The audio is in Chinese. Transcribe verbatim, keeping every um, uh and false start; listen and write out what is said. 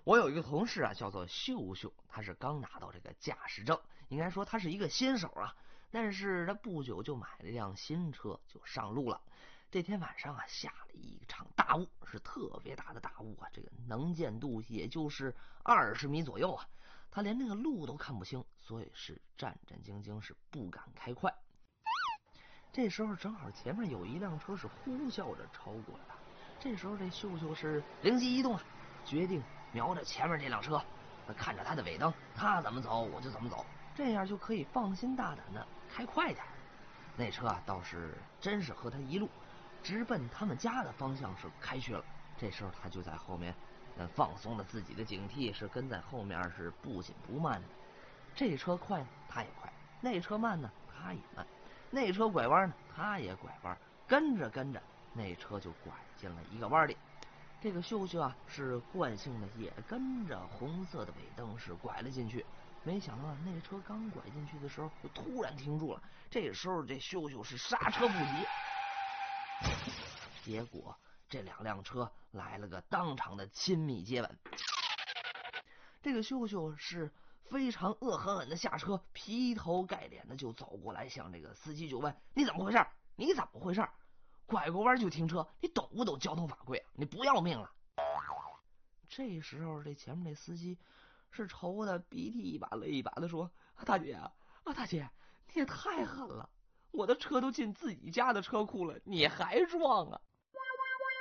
我有一个同事啊，叫做秀秀，他是刚拿到这个驾驶证，应该说他是一个新手啊。但是他不久就买了一辆新车，就上路了。这天晚上啊，下了一场大雾，是特别大的大雾啊，这个能见度也就是二十米左右啊。他连那个路都看不清，所以是战战兢兢，是不敢开快。这时候正好前面有一辆车是呼啸着超过了他，这时候这秀秀是灵机一动啊，决定瞄着前面这辆车，看着他的尾灯，他怎么走我就怎么走，这样就可以放心大胆的开快点。那车啊倒是真是和他一路直奔他们家的方向是开去了。这时候他就在后面放松了自己的警惕，是跟在后面是不紧不慢的。这车快他也快，那车慢呢他也慢，那车拐弯呢他也拐弯，跟着跟着那车就拐进了一个弯里。这个秀秀啊是惯性的也跟着红色的尾灯是拐了进去。没想到那车刚拐进去的时候就突然停住了，这时候这秀秀是刹车不及，结果这两辆车来了个当场的亲密接吻。这个秀秀是非常恶狠狠的下车，劈头盖脸的就走过来，向这个司机就问：你怎么回事？你怎么回事？拐个弯就停车，你懂不懂交通法规啊？你不要命了？这时候这前面这司机是愁的鼻涕一把泪一把的说：大姐啊，啊大姐，你也太狠了，我的车都进自己家的车库了，你还撞啊？